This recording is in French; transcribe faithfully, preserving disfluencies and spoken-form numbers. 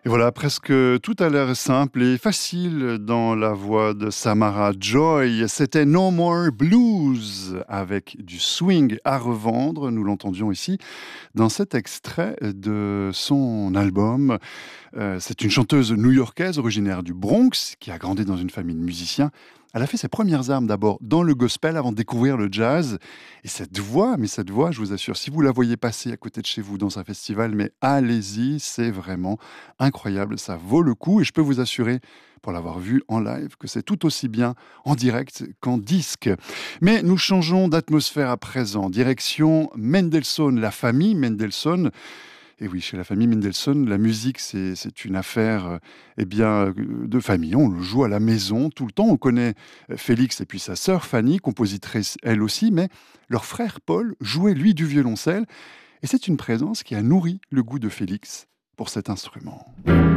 Et voilà, presque tout a l'air simple et facile dans la voix de Samara Joy. C'était No More Blues avec du swing à revendre. Nous l'entendions ici dans cet extrait de son album. Euh, c'est une chanteuse new-yorkaise originaire du Bronx qui a grandi dans une famille de musiciens. Elle a fait ses premières armes d'abord dans le gospel avant de découvrir le jazz. Et cette voix, mais cette voix, je vous assure, si vous la voyez passer à côté de chez vous dans un festival, mais allez-y, c'est vraiment incroyable, ça vaut le coup. Et je peux vous assurer, pour l'avoir vue en live, que c'est tout aussi bien en direct qu'en disque. Mais nous changeons d'atmosphère à présent. Direction Mendelssohn, la famille Mendelssohn. Et oui, chez la famille Mendelssohn, la musique, c'est, c'est une affaire euh, eh bien, euh, de famille. On le joue à la maison tout le temps. On connaît euh, Félix et puis sa sœur Fanny, compositrice elle aussi, mais leur frère Paul jouait lui du violoncelle. Et c'est une présence qui a nourri le goût de Félix pour cet instrument.